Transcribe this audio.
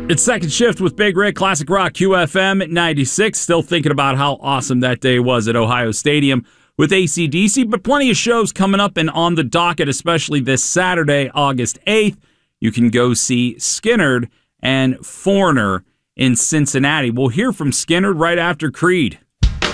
It's Second Shift with Big Rick, Classic Rock QFM 96. Still thinking about how awesome that day was at Ohio Stadium with AC/DC, but plenty of shows coming up and on the docket, especially this Saturday, August 8th. You can go see Skynyrd and Foreigner in Cincinnati. We'll hear from Skynyrd right after Creed.